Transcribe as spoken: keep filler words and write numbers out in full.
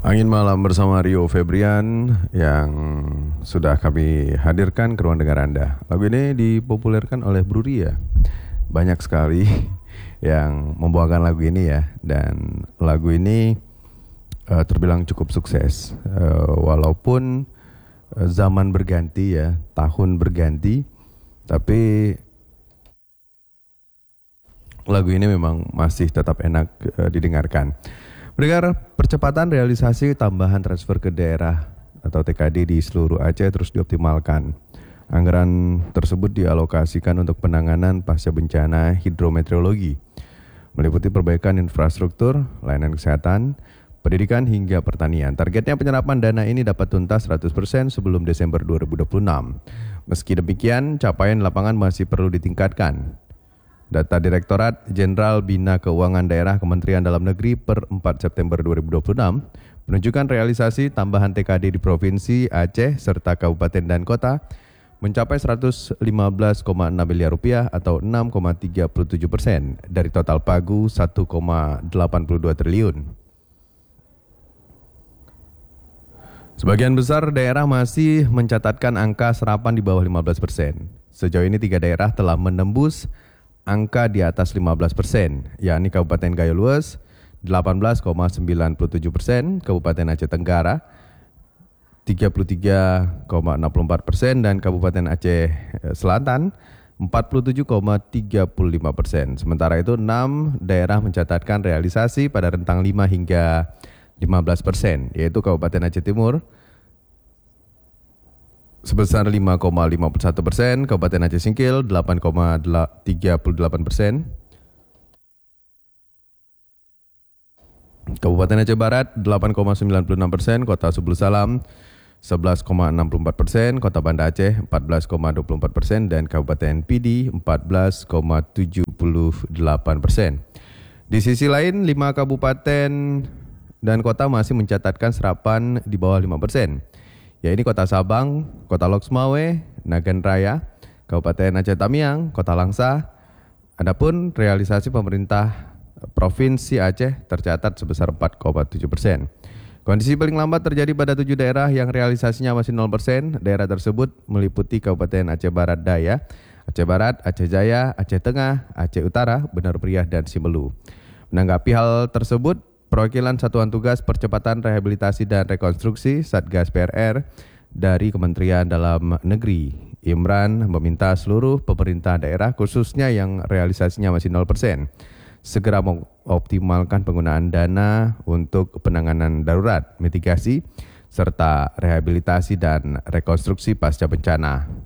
Angin Malam bersama Rio Febrian yang sudah kami hadirkan ke ruang dengar Anda. Lagu ini dipopulerkan oleh Bro Ria. Banyak sekali yang membawakan lagu ini ya. Dan lagu ini uh, terbilang cukup sukses. Uh, walaupun uh, zaman berganti ya, tahun berganti. Tapi lagu ini memang masih tetap enak uh, didengarkan. Mendengar percepatan realisasi tambahan transfer ke daerah atau T K D di seluruh Aceh terus dioptimalkan. Anggaran tersebut dialokasikan untuk penanganan pasca bencana hidrometeorologi, meliputi perbaikan infrastruktur, layanan kesehatan, pendidikan hingga pertanian. Targetnya penyerapan dana ini dapat tuntas seratus persen sebelum Desember dua ribu dua puluh enam. Meski demikian, capaian lapangan masih perlu ditingkatkan. Data Direktorat Jenderal Bina Keuangan Daerah Kementerian Dalam Negeri per empat September dua ribu dua puluh enam menunjukkan realisasi tambahan T K D di Provinsi Aceh serta Kabupaten dan Kota mencapai seratus lima belas koma enam miliar rupiah atau enam koma tiga puluh tujuh persen dari total pagu satu koma delapan puluh dua triliun. Sebagian besar daerah masih mencatatkan angka serapan di bawah lima belas persen. Sejauh ini tiga daerah telah menembus angka di atas lima belas persen, yakni Kabupaten Gayo Lues delapan belas koma sembilan puluh tujuh persen, Kabupaten Aceh Tenggara tiga puluh tiga koma enam puluh empat persen, dan Kabupaten Aceh Selatan empat puluh tujuh koma tiga puluh lima persen. Sementara itu enam daerah mencatatkan realisasi pada rentang lima hingga lima belas persen, yaitu Kabupaten Aceh Timur sebesar lima koma lima puluh satu persen, Kabupaten Aceh Singkil delapan koma tiga puluh delapan persen, Kabupaten Aceh Barat delapan koma sembilan puluh enam persen, Kota Subul Salam sebelas koma enam puluh empat persen, Kota Banda Aceh empat belas koma dua puluh empat persen, dan Kabupaten Pidi empat belas koma tujuh puluh delapan persen. Di sisi lain, lima kabupaten dan kota masih mencatatkan serapan di bawah lima persen. Yaitu Kota Sabang, Kota Lok Sumawe, Nagan Raya, Kabupaten Aceh Tamiang, Kota Langsa. Adapun realisasi pemerintah Provinsi Aceh tercatat sebesar empat koma tujuh persen. Kondisi paling lambat terjadi pada tujuh daerah yang realisasinya masih nol persen. Daerah tersebut meliputi Kabupaten Aceh Barat Daya, Aceh Barat, Aceh Jaya, Aceh Tengah, Aceh Utara, Benar Meriah, dan Simelu. Menanggapi hal tersebut, Perwakilan Satuan Tugas Percepatan Rehabilitasi dan Rekonstruksi Satgas P R R dari Kementerian Dalam Negeri, Imran, meminta seluruh pemerintah daerah khususnya yang realisasinya masih nol persen segera mengoptimalkan penggunaan dana untuk penanganan darurat, mitigasi, serta rehabilitasi dan rekonstruksi pasca bencana.